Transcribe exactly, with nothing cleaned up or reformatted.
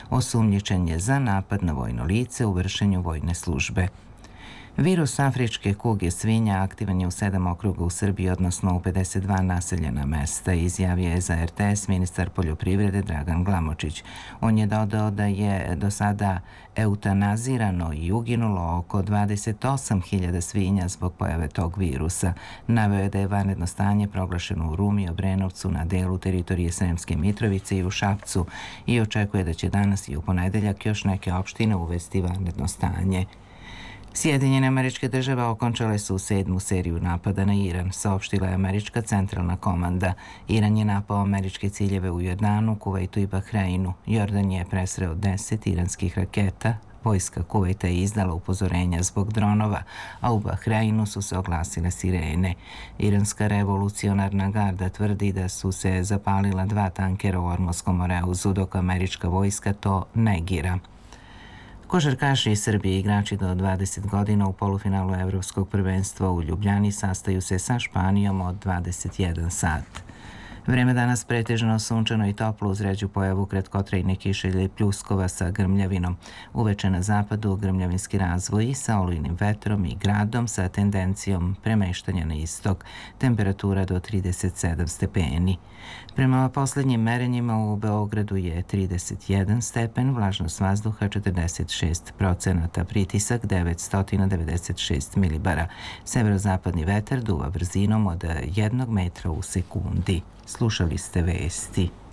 Osumnjičen je za napad na vojno lice u vršenju vojne službe. Virus afričke kuge svinja aktivan je u sedam okruga u Srbiji, odnosno u pedeset dva naseljena mesta, izjavio je za er te es ministar poljoprivrede Dragan Glamočić. On je dodao da je do sada eutanazirano i uginulo oko dvadeset osam hiljada svinja zbog pojave tog virusa. Naveo je da je vanredno stanje proglašeno u Rumi, Obrenovcu, na delu teritorije Sremske Mitrovice i u Šapcu i očekuje da će danas i u ponedeljak još neke opštine uvesti vanredno stanje. Sjedinjene Američke Države okončale su sedmu seriju napada na Iran, saopštila je Američka centralna komanda. Iran je napao američke ciljeve u Jordanu, Kuvajtu i Bahreinu. Jordan je presreo deset iranskih raketa. Vojska Kuvajta je izdala upozorenja zbog dronova, a u Bahreinu su se oglasile sirene. Iranska revolucionarna garda tvrdi da su se zapalila dva tankera u Ormoskom moreuzu, dok američka vojska to negira. Košarkaši iz Srbije i igrači do dvadeset godina u polufinalu Evropskog prvenstva u Ljubljani sastaju se sa Španijom od dvadeset jedan sat. Vreme danas pretežno sunčano i toplo uz ređu pojavu kratkotrajne kiše ili pljuskova sa grmljavinom. Uveče na zapadu grmljavinski razvoj sa olujnim vetrom i gradom sa tendencijom premeštanja na istok. Temperatura do trideset sedam stepeni. Prema poslednjim merenjima u Beogradu je trideset jedan stepen, vlažnost vazduha četrdeset šest procenata, pritisak devetsto devedeset šest milibara. Severozapadni vetar duva brzinom od jednog metra u sekundi. Slušali ste vesti.